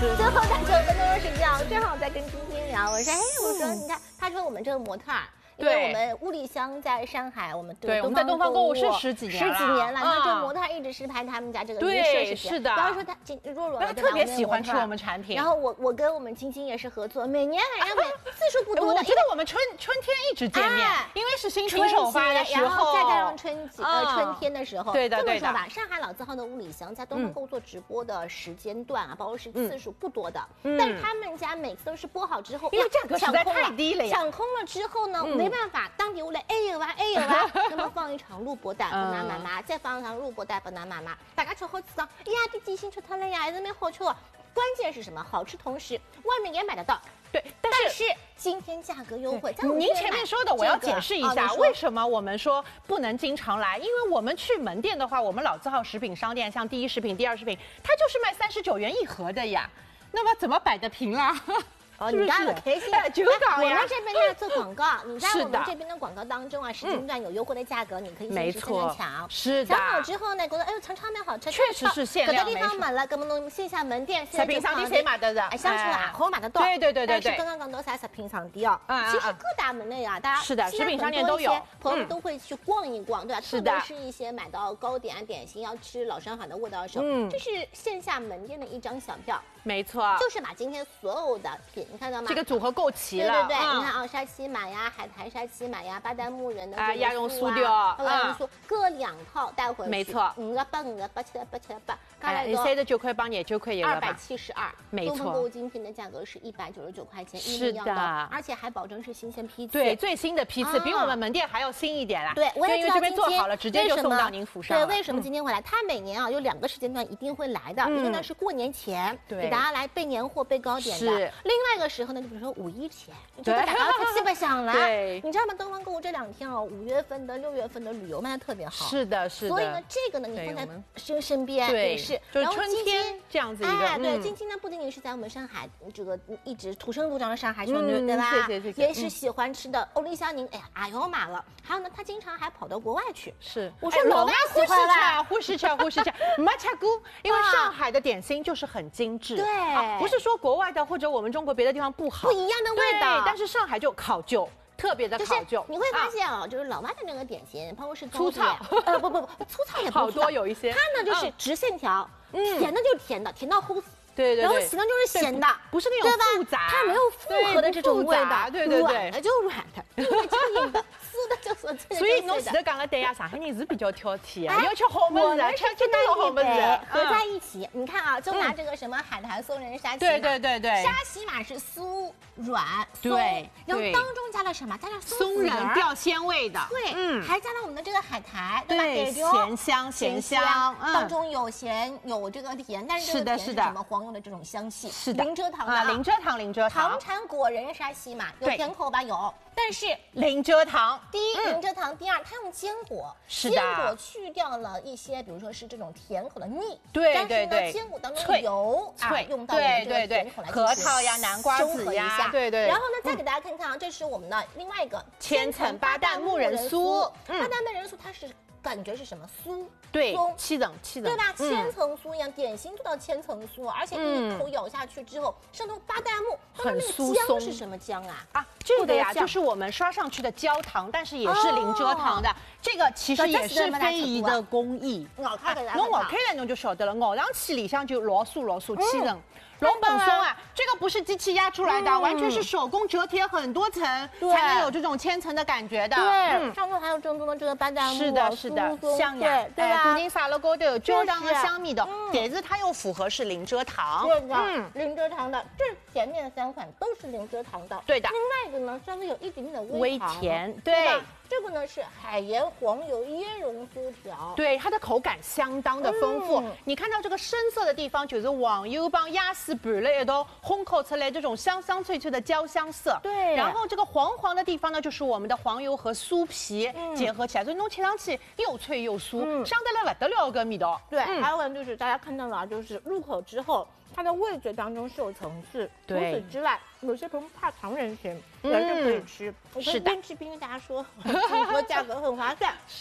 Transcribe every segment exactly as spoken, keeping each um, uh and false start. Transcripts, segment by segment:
是。最后在九分钟的时间啊，正好在跟晶晶聊，我说，哎，我说你看，他说我们这个模特儿。因为我们物理香在上海，我们对我们在东方购物是十几年十几年了。那这个模特一直是拍他们家这个对，是的。 然后说他若若他特别喜欢吃我们产品。 然后我我跟我们晶晶也是合作，每年好像每次数不多的。 我觉得我们春春天一直见面，因为是新品首发的时候， 然后再加上春季呃春天的时候。 对的对的。 这么说吧，上海老字号的物理香在东方购物做直播的时间段啊，包括是次数不多的，但是他们家每次都是播好之后， 因为价格实在太低了呀。 抢空了之后呢，没办法，当地我。哎呦哇，哎呦哇，那么放一场录播带不拿妈妈，再放一场录播带不拿妈妈，大家吃好吃啊！哎呀，这鸡心吃它了呀，还是蛮好吃。关键是什么？好吃同时，外面也买得到。 对， 但是今天价格优惠。 您前面说的，我要解释一下，为什么我们说不能经常来？因为我们去门店的话，我们老字号食品商店，像第一食品、第二食品，它就是卖三十九元一盒的呀。那么怎么摆得平啦？ 哦，你刚很开心， 就搞呀！我们这边在做广告，你在我们这边的广告当中啊，时间段有优惠的价格，你可以随时现在抢。 是的。 抢好之后呢，觉得哎呦，尝尝蛮好吃， 确实是限量。 各个地方买了，根本弄线下门店， 食品商店谁买得着？ 哎，相处啊，好买得到。 对对对对对。 但是刚刚讲到啥食品商店哦，其实各大门类啊，大家是的，食品商店都有， 朋友都会去逛一逛，对吧？特别是一些买到糕点啊、点心要吃老上海的味道的时候，这是线下门店的一张小票。 没错， 就是把今天所有的品，你看到吗？ 这个组合够齐了。 对对对，你看啊，沙琪玛呀，海苔沙琪玛呀，巴旦木人的啊，鸭绒酥的，鸭绒酥各两套带回去。 没错， 五个八五个八七八七八， 哎，三十九块帮你九块一个吧。 二百七十二， 没错。 东方购物精品的价格是一百九十九块钱， 是的， 而且还保证是新鲜批次。 对，最新的批次比我们门店还要新一点啦。 对，我也因为这边做好了，直接就送到您府上。 对，为什么今天会来？他每年啊有两个时间段一定会来的，一个呢是过年前，给大家来备年货、备糕点的；另外一个时候呢，就比如说五一前，就大家可气不响了。 对， 你知道吗？东方购物这两天哦，五月份的、六月份的旅游卖的特别好。 是的，是的。 所以呢，这个呢，你放在身身边也是， 就是春天这样子一个。 哎，对，晶晶呢不仅仅是在我们上海这个一直土生土长的上海少女，对吧？ 谢谢谢谢。 也是喜欢吃的欧丽香宁，哎呀，哎呦妈了。还有呢，她经常还跑到国外去。 是， 我说老外喜欢啦， 呼士吃呼士吃，没吃过。因为上海的点心就是很精致， 对， 不是说国外的或者我们中国别的地方不好， 不一样的味道。 但是上海就考究。特别的考究， 你会发现啊，就是老外的那个点心，包括是粗糙， 呃不不不，粗糙也不好多有一些， 它呢就是直线条，甜的就是甜的，甜到齁死。 对对对， 然后咸的就是咸的， 不是那种复杂， 它没有复合的这种味道， 对对对， 软的就软的，硬的就硬的，酥的就酥的。 所以侬前头讲了对呀，上海人是比较挑剔的，要吃好物事，吃吃那种好物事合在一起。你看啊，就拿这个什么海苔松仁沙琪玛， 对对对对， 沙琪玛是酥软松， 对， 然后当中加了什么？加了松仁掉鲜味的， 对，嗯，还加了我们的这个海苔，对吧？ 咸香咸香， 当中有咸有这个甜，但是这个甜是什么？黄油的这种香气。 是的， 零蔗糖的，零蔗糖，零蔗糖， 糖产果仁沙琪玛有甜口吧？有，但是零蔗糖。 第一，零蔗糖；第二，它用坚果， 是的， 坚果去掉了一些，比如说是这种甜口的腻， 对对对，坚果当中油啊用到了这个甜口来核桃呀、南瓜子呀，对对。 然后呢，再给大家看看啊，这是我们的另外一个千层巴旦木仁酥， 巴旦木仁酥它是。感觉是什么酥？ 对，七层七层， 对吧？千层酥一样，点心做到千层酥，而且一口咬下去之后，上头巴旦木， 很酥松。是什么姜啊？ 啊，这个呀，就是我们刷上去的焦糖，但是也是零蔗糖的。这个其实也是非遗的工艺。 咬开来， 侬咬开来侬就晓得了，咬上去里向就老酥老酥，七层。老本松啊，这个不是机器压出来的，完全是手工折贴很多层，才能有这种千层的感觉的。 对，上头还有正宗的这个巴旦木， 是的，是的，香呀， 对吧？ 肯定撒了高头有焦糖和香蜜的，但是它又符合是零蔗糖， 对的，嗯，零蔗糖的，这前面三款都是零蔗糖的， 对的。 另外一个呢，稍微有一点点的微甜，对。 这个呢是海盐黄油椰蓉酥条， 对，它的口感相当的丰富。嗯、你看到这个深色的地方，就是黄油帮鸭丝拌了一道，烘烤出来这种香香脆脆的焦香色。 对， 然后这个黄黄的地方呢，就是我们的黄油和酥皮结合起来，嗯、所以弄吃上去又脆又酥，嗯、香得来不得了个味道。 对，嗯、还有呢，就是大家看到了，就是入口之后。它的味觉当中是有层次，除此之外，有些朋友怕糖人群也是可以吃。我可以边吃边跟大家说，说价格很划算。 是，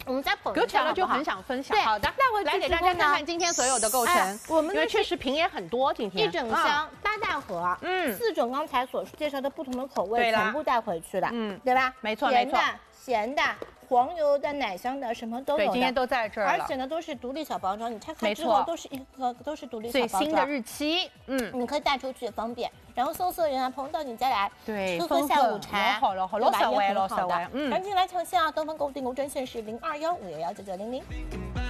我们再捧隔起来了就很想分享。好的， 那我来给大家看看今天所有的构成。 我们因为确实瓶也很多，今天一整箱八大盒，嗯，四种刚才所介绍的不同的口味全部带回去了，嗯，对吧？ 没错没错， 咸的、黄油的、奶香的，什么都有。 对，今天都在这儿了。 而且呢，都是独立小包装，你拆开之后都是一个都是独立小包装。 最新的日期，嗯， 你可以带出去也方便。然后送色人啊，朋友到你家来， 对， 喝喝下午茶， 好了好了，老少味老少味， 嗯，赶紧来抢线啊！东方购物订购专线是零二幺五幺幺九九零零。